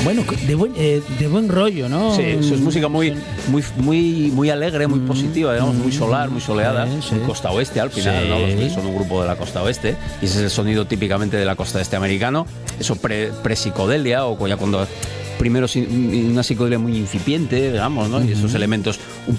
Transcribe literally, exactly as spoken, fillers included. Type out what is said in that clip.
bueno, de buen, eh, de buen rollo, ¿no? Sí, eso es música muy, muy, muy, muy alegre, muy mm, positiva, digamos, mm, muy solar, muy soleada, sí, sí. Muy costa oeste al final, sí. ¿no? Los Beatles son un grupo de la costa oeste y ese es el sonido típicamente de la costa este americano, eso pre, pre-psicodelia o ya cuando primero una psicodelia muy incipiente, digamos, ¿no? Uh-huh. Y esos elementos un